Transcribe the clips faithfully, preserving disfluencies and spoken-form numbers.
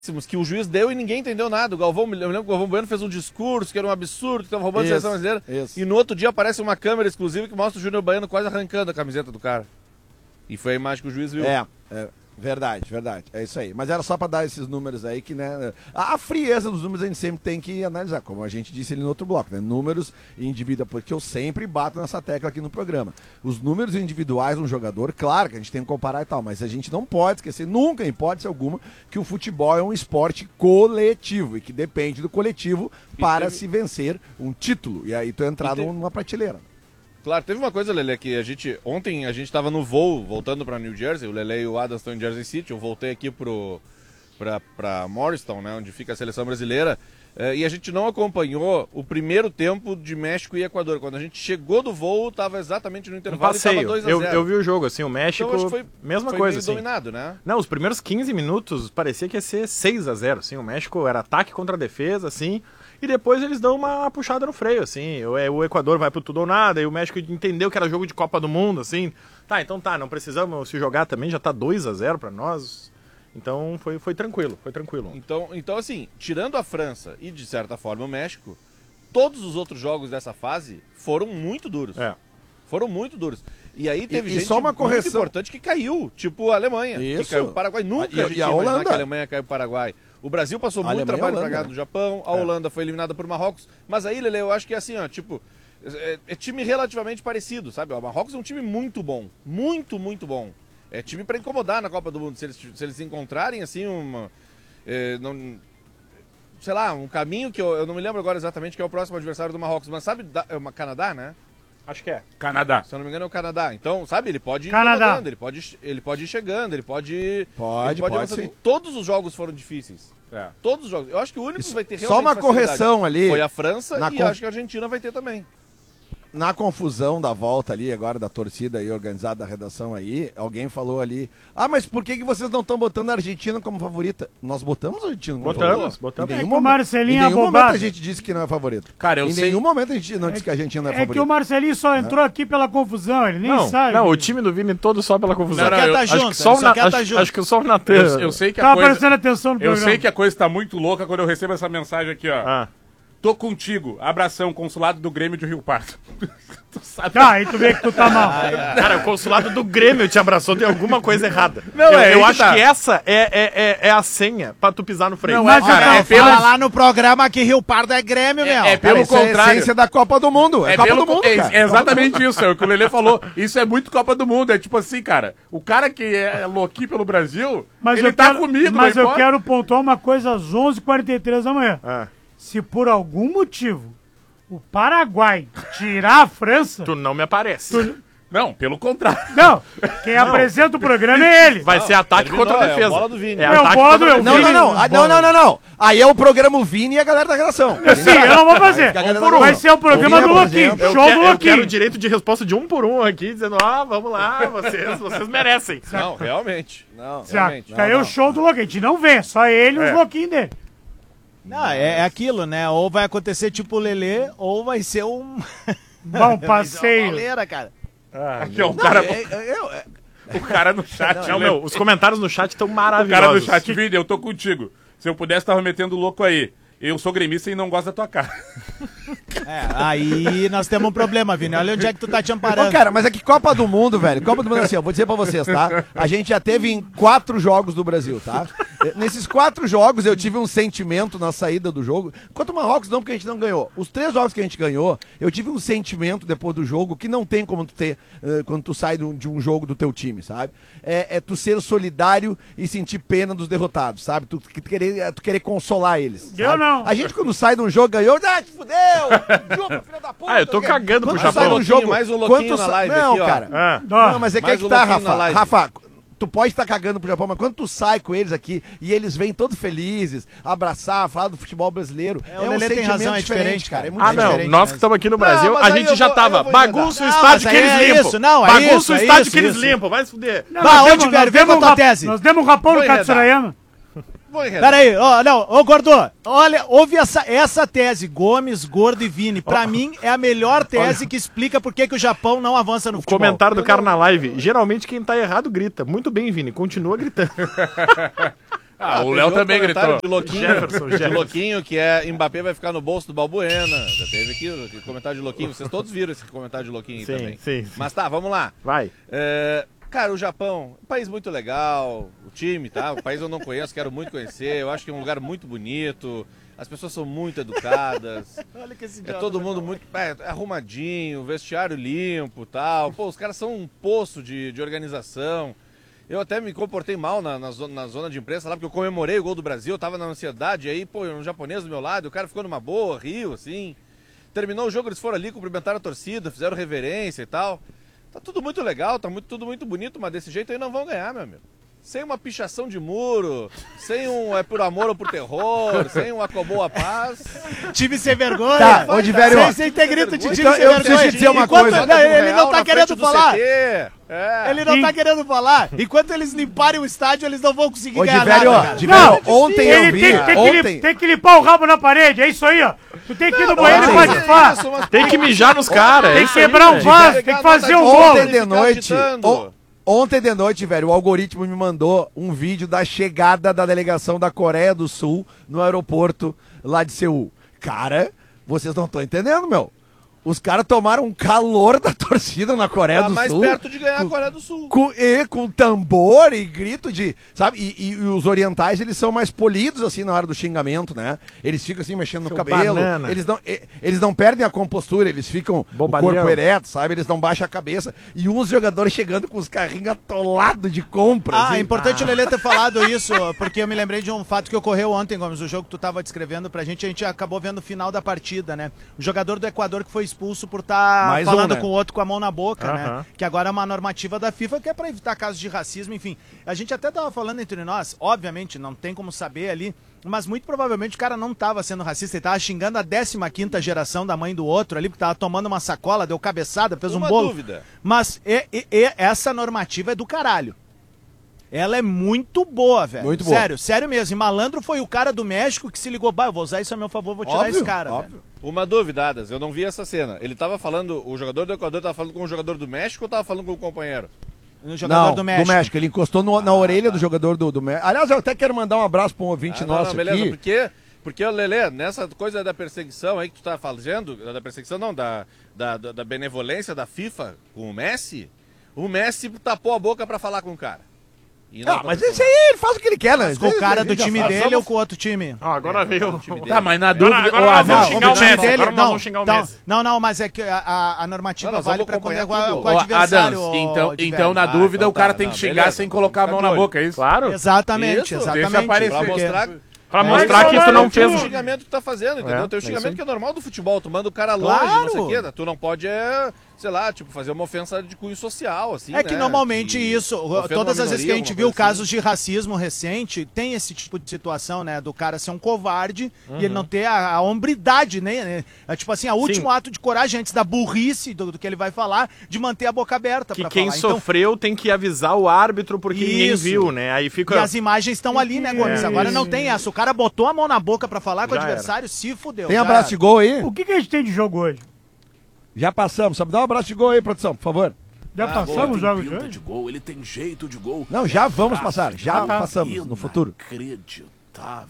que o juiz deu e ninguém entendeu nada. O Galvão, eu lembro que o Galvão Bueno fez um discurso que era um absurdo, que estava roubando a seleção brasileira. Isso. E no outro dia aparece uma câmera exclusiva que mostra o Júnior Baiano quase arrancando a camiseta do cara. E foi a imagem que o juiz viu. É, é verdade, verdade. É isso aí. Mas era só para dar esses números aí que, né? A, a frieza dos números a gente sempre tem que analisar, como a gente disse ali no outro bloco, né? Números individuais, porque eu sempre bato nessa tecla aqui no programa. Os números individuais de um jogador, claro que a gente tem que comparar e tal, mas a gente não pode esquecer, nunca, em hipótese alguma, que o futebol é um esporte coletivo e que depende do coletivo para teve... se vencer um título. E aí tu entrar teve... numa prateleira. Claro, teve uma coisa, Lelê, que a gente, ontem a gente estava no voo, voltando para New Jersey, o Lelê e o Adams estão em Jersey City, eu voltei aqui para Morristown, né, onde fica a seleção brasileira, eh, e a gente não acompanhou o primeiro tempo de México e Equador. Quando a gente chegou do voo, estava exatamente no intervalo um passeio. E estava dois a zero. Eu, eu vi o jogo, assim, o México, então, foi, mesma foi coisa, meio assim. dominado, né? Não, os primeiros quinze minutos parecia que ia ser seis a zero, assim, o México era ataque contra defesa, assim... E depois eles dão uma puxada no freio, assim. O, o Equador vai pro tudo ou nada, e o México entendeu que era jogo de Copa do Mundo, assim. Tá, então tá, não precisamos se jogar também, já tá dois a zero pra nós. Então foi, foi tranquilo, foi tranquilo. Então, então, assim, tirando a França e, de certa forma, o México, todos os outros jogos dessa fase foram muito duros. É. Foram muito duros. E aí teve e, gente e só uma correção muito importante que caiu, tipo a Alemanha, Isso. que caiu o Paraguai. Nunca e, a gente e a ia imaginar Holanda. que a Alemanha caiu o Paraguai. O Brasil passou a muito Alemanha trabalho Holanda, pra ganhar do Japão, a é. Holanda foi eliminada por Marrocos, mas aí, Lele, eu acho que é assim, ó, tipo, é, é time relativamente parecido, sabe? O Marrocos é um time muito bom, muito, muito bom. É time pra incomodar na Copa do Mundo, se eles, se eles encontrarem, assim, uma... É, não, sei lá, um caminho que eu, eu não me lembro agora exatamente que é o próximo adversário do Marrocos, mas sabe, é o Canadá, né? Acho que é. Canadá. Se eu não me engano é o Canadá. Então, sabe, ele pode ir Canadá. ele pode, ele pode ir chegando, ele pode... Pode, ele pode, pode sim. Todos os jogos foram difíceis. É. Todos os jogos. Eu acho que o único que vai ter Só uma correção ali. Foi a França na e conf... acho que a Argentina vai ter também. Na confusão da volta ali, agora da torcida aí, organizada da redação aí, alguém falou ali, ah, mas por que, que vocês não estão botando a Argentina como favorita? Nós botamos a Argentina como botamos, favorita. Botamos, Em É nenhum, que o momento, Marcelinho em é nenhum momento bobado. a gente disse que não é favorito. Cara, eu em sei... nenhum momento a gente não disse que a Argentina não é, É favorita. que o Marcelinho só entrou aqui pela confusão, ele nem não, sabe. Não, o time do Vini todo só pela confusão. Não, não, quer eu tá acho junto, que só o só Na- quer tá acho, junto. acho que só o Natan. Eu, eu sei que a Tava coisa... prestando atenção no Eu programa. sei que a coisa tá muito louca quando eu recebo essa mensagem aqui, ó. Ah. Tô contigo. Abração, consulado do Grêmio de Rio Pardo. Tu sabe? Tá, aí tu vê que tu tá mal. Cara, o consulado do Grêmio te abraçou, tem alguma coisa errada. Não, eu é, eu aí que acho tá. que essa é, é, é, é a senha pra tu pisar no freio. Não, Mas é, cara, então, é pelo... Fala lá no programa que Rio Pardo é Grêmio, meu. É, é Cara, pelo isso é a contrário. essência da Copa do Mundo. É, É, Copa pelo- do Mundo, é- cara. é exatamente isso, é o que o Lelê falou. Isso é muito Copa do Mundo. É tipo assim, cara, o cara que é louquinho pelo Brasil, Mas ele eu tá quero, comigo. Mas não eu importa. quero pontuar uma coisa às onze e quarenta e três da manhã. Ah. Se por algum motivo o Paraguai tirar a França... Tu não me aparece. tu- Não, pelo contrário. Não, quem apresenta o programa é ele. Vai ser ataque terminou, contra a é a defesa. bola do Vini. É É o ataque bola contra do a meu Não, defesa. não, não. Ah, não, não, não, não. Aí é o programa o Vini e a galera da redação. Sim, eu não vou fazer. Fica cada Vai um. ser o programa Vini do Louquinho. apresenta. Eu, Show quero, do eu Louquinho. quero direito de resposta de um por um aqui, dizendo, ah, vamos lá, vocês, vocês merecem. Não, realmente. Não, Já, realmente. caiu o show do Louquinho. A gente não vê, só ele e os É. louquinhos dele. Não, é, é aquilo, né? Ou vai acontecer tipo o Lelê, ou vai ser um... Bom Uma passeio. pauleira, cara. Aqui, ó, o cara, É, é, eu- é- o cara no chat. Não, Lelê. meu, os comentários no chat estão O maravilhosos. cara no chat, Vini, eu tô contigo. Se eu pudesse, tava metendo louco aí. Eu sou gremista e não gosto da tua cara. É, aí nós temos um problema, Vini. Olha onde é que tu tá te amparando. Ô, cara, mas é que Copa do Mundo, velho. Copa do Mundo, assim, eu vou dizer pra vocês, tá? A gente já teve em quatro jogos do Brasil, tá? Nesses quatro jogos eu tive um sentimento na saída do jogo. Quanto o Marrocos, não, porque a gente não ganhou. Os três jogos que a gente ganhou, eu tive um sentimento depois do jogo que não tem como tu ter eh, quando tu sai de um, de um jogo do teu time, sabe? É, é tu ser solidário e sentir pena dos derrotados, sabe? Tu, tu querer, é tu querer consolar eles. Eu sabe? não. A gente, quando sai de um jogo, ganhou, ah, te fudeu! Chupa, filho da puta! Ah, eu tô cagando pro Quando Japão. sai de um jogo, Mais um louquinho quando na sa- live Não, aqui, ó. cara. Ah. Ó, Não, mas é que, é Mais que um tá, louquinho na Rafa. live. Rafa, tu pode estar cagando pro Japão, mas quando tu sai com eles aqui e eles vêm todos felizes, abraçar, falar do futebol brasileiro, É, é, o um Lelê tem sentimento razão, é diferente, diferente, cara. cara. É muito Ah, não, diferente. nós mesmo. que estamos aqui no Brasil, mas a aí gente eu já vou- tava. eu vou Bagunça o Não, estádio mas que eles é limpam. isso, não, é Bagunça isso, o é estádio isso, que eles isso. limpam, vai se fuder. Não, Bah, nós onde, demos- velho? nós Vem com a demos tua um rap- tese. Nós demos um rapão no Vou enredar. Katsurayama. Vou enredar. Pera aí, ó, não, ô Gordo, olha, ouve essa, essa tese, Gomes, Gordo e Vini. Pra mim, é a melhor tese que explica por que que o Japão não avança no O futebol. comentário do cara na live, geralmente quem tá errado grita. Muito bem, Vini, continua gritando. Ah, o teve Léo outro também comentário gritou. De Louquinho, Jefferson, de Jefferson. Louquinho, que é Mbappé vai ficar no bolso do Balbuena. Já teve aqui o comentário de Louquinho. Vocês todos viram esse comentário de Louquinho aí Sim, também. sim, sim. Mas tá, vamos lá. Vai. É, cara, o Japão, um país muito legal, o time, tá? O país eu não conheço, quero muito conhecer. Eu acho que é um lugar muito bonito. As pessoas são muito educadas. Olha que esse É idiota todo vai mundo falar. muito é, arrumadinho, vestiário limpo, tal. Pô, os caras são um poço de, de organização. Eu até me comportei mal na, na, zona, na zona de imprensa lá, porque eu comemorei o gol do Brasil, eu tava na ansiedade, aí, pô, um japonês do meu lado, o cara ficou numa boa, riu, assim. Terminou o jogo, eles foram ali, cumprimentaram a torcida, fizeram reverência e tal. Tá tudo muito legal, tá muito, tudo muito bonito, mas desse jeito aí não vão ganhar, meu amigo. Sem uma pichação de muro, sem um é por amor ou por terror, sem um acabou a paz. Time sem vergonha. Tá, ô, Diverio, Sem, sem ter grito de time Então, sem eu vergonha. preciso te dizer uma Enquanto- coisa. não, ele não tá querendo falar. É. Ele não tá querendo falar. Enquanto eles limparem o estádio, eles não vão conseguir Ô, ganhar Diverio, nada, cara. Diverio, Não, ontem eu Ele vi, tem, tem, que lim- ontem... tem que limpar o rabo na parede, é isso aí, ó. Tu tem que ir no banheiro e não, patifar. Tem que mijar nos caras. Tem é que isso aí, quebrar um velho. vaso, tem que fazer um gol. Ontem de noite, o- ontem de noite, velho, o algoritmo me mandou um vídeo da chegada da delegação da Coreia do Sul no aeroporto lá de Seul. Cara, vocês não estão entendendo, meu. Os caras tomaram um calor da torcida na Coreia Tá do mais Sul. perto de ganhar Com- a Coreia do Sul. Com, e com tambor e grito de. Sabe? E, e- e os orientais, eles são mais polidos, assim, na hora do xingamento, né? Eles ficam assim, mexendo no Seu cabelo. banana. Eles não, e- eles não perdem a compostura, eles ficam com o Bobalhão. corpo ereto, sabe? Eles não baixam a cabeça. E uns jogadores chegando com os carrinhos atolados de compra. Ah, assim. é importante o Lelê ter falado isso, porque eu me lembrei de um fato que ocorreu ontem, Gomes, o jogo que tu tava descrevendo pra gente, a gente acabou vendo o final da partida, né? O jogador do Equador que foi expulso por estar Mais um, falando né? com o outro com a mão na boca, né? Aham. Que agora é uma normativa da FIFA que é pra evitar casos de racismo, enfim. A gente até tava falando entre nós, obviamente, não tem como saber ali, mas muito provavelmente o cara não tava sendo racista, ele tava xingando a décima quinta geração da mãe do outro ali, porque tava tomando uma sacola, deu cabeçada, fez Uma um bolo. dúvida. Mas e- e- e- essa normativa é do caralho. Ela é muito boa, velho. Muito boa. Sério, sério mesmo. E Malandro foi o cara do México que se ligou, bah, eu vou usar isso a meu favor, vou tirar Óbvio, esse cara, óbvio. velho. Uma dúvida, Adas, eu não vi essa cena. Ele tava falando, o jogador do Equador tava falando com o jogador do México ou tava falando com o companheiro? No jogador Não, do México. Ele encostou no- na orelha do jogador do, do México. Aliás, eu até quero mandar um abraço para um ouvinte Ah, não, nosso não, beleza, aqui. porque, porque, Lelê, nessa coisa da perseguição aí que tu tá fazendo, da perseguição não, da, da, da da benevolência da FIFA com o Messi, o Messi tapou a boca pra falar com o cara. E não Ah, mas aconteceu esse aí, ele faz o que ele quer, né? Com o cara Esse do aí já time faz. dele ou com o outro time? Ah, agora veio. Tá, mas na Agora, dúvida... agora Ô, nós Adams, vamos o xingar o time Messi. dele, Agora nós não, vamos xingar o então, Messi. não, não, mas é que a, a, a normativa Não, nós vale vamos pra quando é acompanhar com, tudo. com o Ô, adversário. Adams, ô, então, Diverio. então na Ah, dúvida então o cara tá, tem não, que xingar beleza. sem colocar a mão na Fica de boca, é isso? Claro. Exatamente, Isso, deixa exatamente. aparecer. Pra porque- mostrar, Pra Mas mostrar que tu falaram não tudo. fez. o xingamento que tu tá fazendo, entendeu? É, Tem o é xingamento isso que é normal do futebol, tu manda o cara longe, Claro. não sei o quê. Tu não pode, é, sei lá, tipo, fazer uma ofensa de cunho social, assim, É que né? normalmente Que isso, ofenda todas uma as vezes que a minoria, gente alguma viu coisa casos assim. de racismo recente, tem esse tipo de situação, né? Do cara ser um covarde e Uhum. ele não ter a, a hombridade, né? né, É tipo assim, o último ato de coragem antes da burrice do, do que ele vai falar, de manter a boca aberta Que pra quem falar. Então, sofreu tem que avisar o árbitro porque ninguém Isso. viu, né? Aí fica. e as imagens estão ali, né, Gomes? É. Agora não tem essa. O cara botou a mão na boca pra falar com o Já adversário, se fudeu. Tem já abraço era. de gol aí? O que, que a gente tem de jogo hoje? Já passamos. Só me dá um abraço de gol aí, produção, por favor. Já passamos os jogos de hoje? de gol, ele tem jeito de gol. Não, já vamos passar. Já Ah, tá. passamos no futuro. Inacreditável.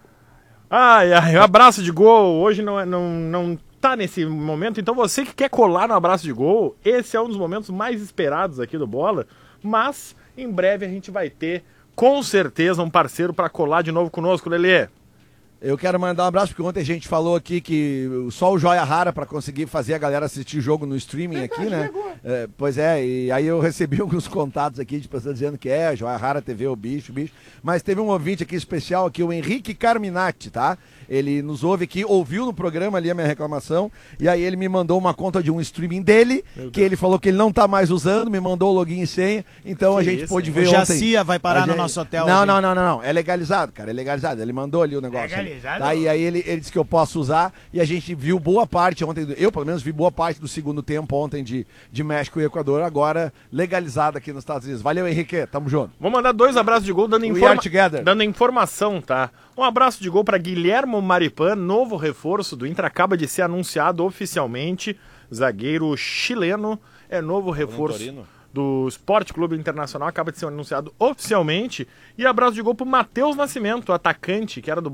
Ai, ai, o abraço de gol hoje não, é- não, não tá nesse momento, então você que quer colar no abraço de gol, esse é um dos momentos mais esperados aqui do Bola, mas em breve a gente vai ter, com certeza, um parceiro pra colar de novo conosco, Lelê. Eu quero mandar um abraço, porque ontem a gente falou aqui que só o Joia Rara para conseguir fazer a galera assistir jogo no streaming aqui, né? É, pois é, e aí eu recebi alguns contatos aqui de pessoas dizendo que é, Joia Rara T V, o bicho, o bicho. Mas teve um ouvinte aqui especial aqui, o Henrique Carminati, tá? Ele nos ouve aqui, ouviu no programa ali a minha reclamação, e aí ele me mandou uma conta de um streaming dele, que ele falou que ele não tá mais usando, me mandou o login e senha, então a gente isso, pôde hein? ver O ontem. Jacia vai parar A no gente- nosso hotel Não, hoje. não, não, não, não, é legalizado, cara, é legalizado. Ele mandou ali o negócio. Legalizado? Tá, e aí ele, ele disse que eu posso usar, e a gente viu boa parte ontem, eu pelo menos vi boa parte do segundo tempo ontem de, de México e Equador, agora legalizado aqui nos Estados Unidos. Valeu, Henrique, tamo junto. Vou mandar dois abraços de gol dando, We informa... are together. dando informação, tá? Um abraço de gol para Guilhermo Maripan, novo reforço do Inter, acaba de ser anunciado oficialmente, zagueiro chileno, é novo reforço Torino? do Esporte Clube Internacional acaba de ser anunciado oficialmente. E abraço de gol pro Matheus Nascimento, atacante, que era do